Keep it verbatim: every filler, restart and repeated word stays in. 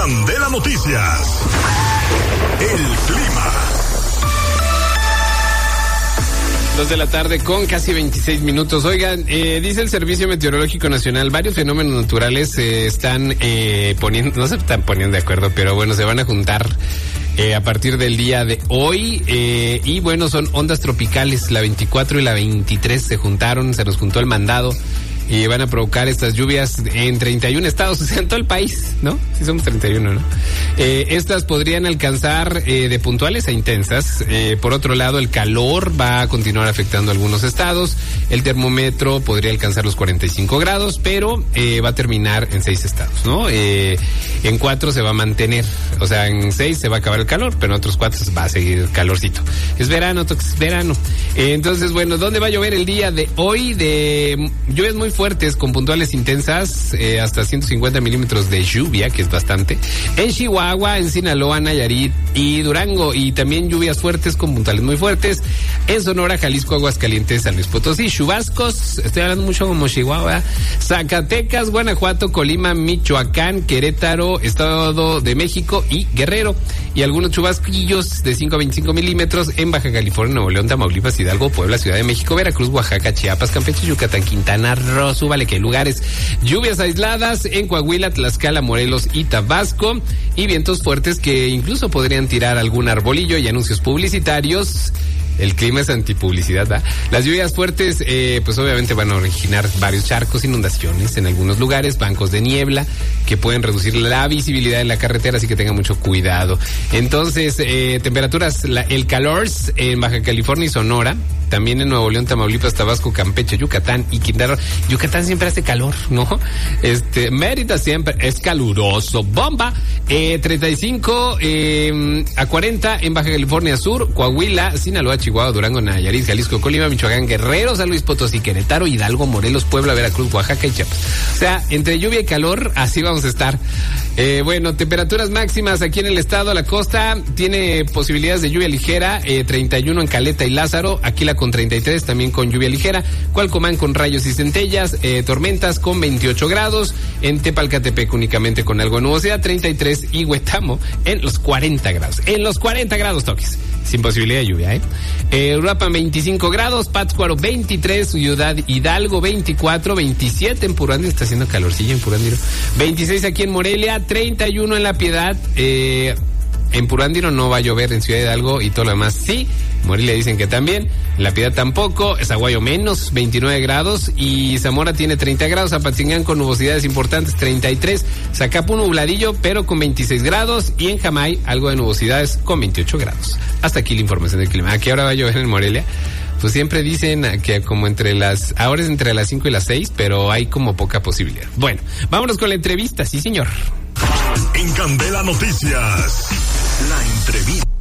Candela Noticias, el clima. Dos de la tarde con casi veintiséis minutos. Oigan, eh, dice el Servicio Meteorológico Nacional, varios fenómenos naturales se eh, están eh, poniendo, no se están poniendo de acuerdo, pero bueno, se van a juntar eh, a partir del día de hoy. Eh, y bueno, son ondas tropicales, la veinticuatro y la veintitrés se juntaron, se nos juntó el mandado. Y van a provocar estas lluvias en treinta y un estados, o sea, en todo el país, ¿no? Sí somos treinta y uno, ¿no? Eh, estas podrían alcanzar eh, de puntuales a intensas. Eh, por otro lado, el calor va a continuar afectando a algunos estados. El termómetro podría alcanzar los cuarenta y cinco grados, pero eh, va a terminar en seis estados, ¿no? Eh, en cuatro se va a mantener, o sea, en seis se va a acabar el calor, pero en otros cuatro va a seguir calorcito. Es verano, es verano. Eh, entonces, bueno, ¿dónde va a llover el día de hoy? De lluvias muy fuertes con puntuales intensas, eh, hasta ciento cincuenta milímetros de lluvia, que es bastante, en Chihuahua, en Sinaloa, Nayarit y Durango, y también lluvias fuertes con puntuales muy fuertes en Sonora, Jalisco, Aguascalientes, San Luis Potosí, chubascos, estoy hablando mucho como Chihuahua, Zacatecas, Guanajuato, Colima, Michoacán, Querétaro, Estado de México y Guerrero, y algunos chubasquillos de cinco a veinticinco milímetros en Baja California, Nuevo León, Tamaulipas, Hidalgo, Puebla, Ciudad de México, Veracruz, Oaxaca, Chiapas, Campeche, Yucatán, Quintana Roo. Súbale que hay lugares, lluvias aisladas en Coahuila, Tlaxcala, Morelos y Tabasco, y vientos fuertes que incluso podrían tirar algún arbolillo y anuncios publicitarios. El clima es antipublicidad, ¿va? Las lluvias fuertes, eh, pues obviamente van a originar varios charcos, inundaciones en algunos lugares, bancos de niebla que pueden reducir la visibilidad de la carretera, así que tengan mucho cuidado. Entonces, eh, temperaturas, la, el calor en Baja California y Sonora, también en Nuevo León, Tamaulipas, Tabasco, Campeche, Yucatán y Quintana Roo. Yucatán siempre hace calor, ¿no? Este, Mérida siempre es caluroso. Bomba, eh, treinta y cinco eh, a cuarenta en Baja California Sur, Coahuila, Sinaloa, Chihuahua, Durango, Nayarit, Jalisco, Colima, Michoacán, Guerrero, San Luis Potosí, Querétaro, Hidalgo, Morelos, Puebla, Veracruz, Oaxaca y Chiapas. O sea, entre lluvia y calor, así vamos a estar. Eh, bueno, temperaturas máximas aquí en el estado, la costa tiene posibilidades de lluvia ligera, eh, treinta y uno en Caleta y Lázaro, Aquila con treinta y tres, también con lluvia ligera, Cualcomán con rayos y centellas, eh, tormentas con veintiocho grados, en Tepalcatepec únicamente con algo de nubosidad, treinta y tres, y Huetamo en los cuarenta grados, en los cuarenta grados toques, sin posibilidad de lluvia, ¿eh? eh Uruapan veinticinco grados, Pátzcuaro veintitrés, Ciudad Hidalgo veinticuatro, veintisiete en Purandiro, está haciendo calorcillo en Purandiro, veintiséis aquí en Morelia, treinta y uno en La Piedad, eh, en Purandiro no va a llover, en Ciudad Hidalgo y todo lo demás sí, Morelia dicen que también, La Piedad tampoco, Zaguayo menos, veintinueve grados, y Zamora tiene treinta grados, Apatzingán con nubosidades importantes, treinta y tres, Zacapu nubladillo, pero con veintiséis grados, y en Jamay algo de nubosidades con veintiocho grados. Hasta aquí la información del clima. ¿A qué hora va a llover en Morelia? Pues siempre dicen que como entre las, ahora es entre las cinco y las seis, pero hay como poca posibilidad. Bueno, vámonos con la entrevista, sí señor. En Candela Noticias, la entrevista.